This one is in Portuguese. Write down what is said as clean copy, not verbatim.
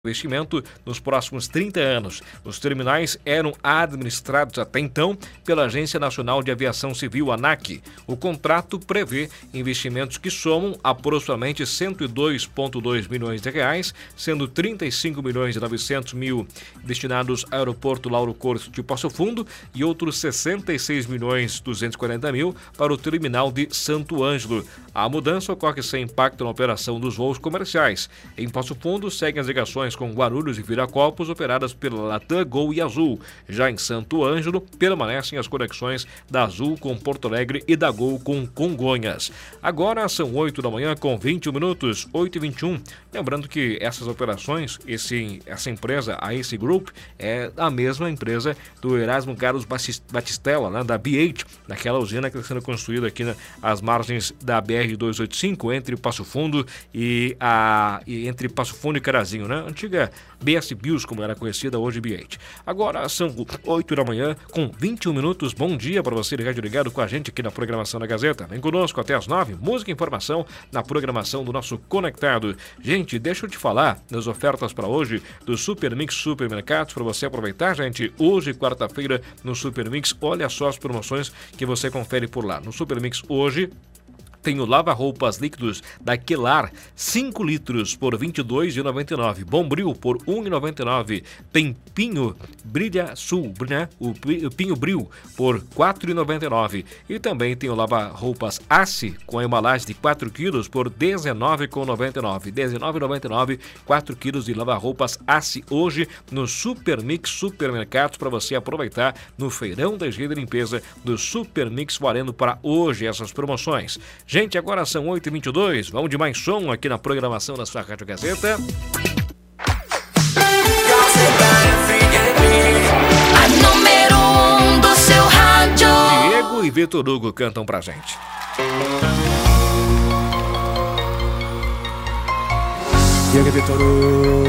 investimento nos próximos 30 anos. Os terminais eram administrados até então pela Agência Nacional de Aviação Civil, ANAC. O contrato prevê investimentos que somam aproximadamente 102,2 milhões de reais, sendo 35 milhões e 900 mil destinados ao aeroporto Lauro Corso de Passo Fundo e outros 66 milhões 240 mil para o terminal de Santo Ângelo. A mudança ocorre sem impacto na operação dos voos comerciais. Em Passo Fundo, seguem as ligações com Guarulhos e Viracopos, operadas pela Latam, Gol e Azul. Já em Santo Ângelo, permanecem as conexões da Azul com Porto Alegre e da Gol com Congonhas. Agora são 8 da manhã com 21 minutos, 8h21. Lembrando que essas operações, essa empresa, a Ace Group, é a mesma empresa do Erasmo Carlos Batistella, né, da B8, naquela usina que está sendo construída aqui às margens da BR-285, entre Passo Fundo entre Passo Fundo e Carazinho, né? Antiga BS Bios, como era conhecida, hoje B8. Agora são 8 da manhã com 21 minutos. Bom dia para você ligado com a gente aqui na programação da Gazeta. Vem conosco até as 9, música e informação na programação do nosso Conectado. Gente, deixa eu te falar das ofertas para hoje do Super Mix Supermercados, para você aproveitar, gente. Hoje, quarta-feira, no Super Mix, olha só as promoções que você confere por lá. No Super Mix hoje, tem o lava-roupas líquidos da Quelar, 5 litros por R$ 22,99. Bombril por R$ 1,99. Tem Pinho Brilha Sul, né? O Pinho Bril por R$ 4,99. E também tem o lava-roupas Ace com a embalagem de 4 quilos por R$ 19,99. R$ 19,99, 4 quilos de lava-roupas Ace hoje no Super Mix Supermercados, para você aproveitar no feirão da higiene e limpeza do Super Mix, valendo para hoje essas promoções. Gente, agora são 8h22, vamos de mais som aqui na programação da sua Rádio Gazeta. A número 1 do seu rádio. Diego e Vitor Hugo cantam pra gente. Diego e Vitor Hugo.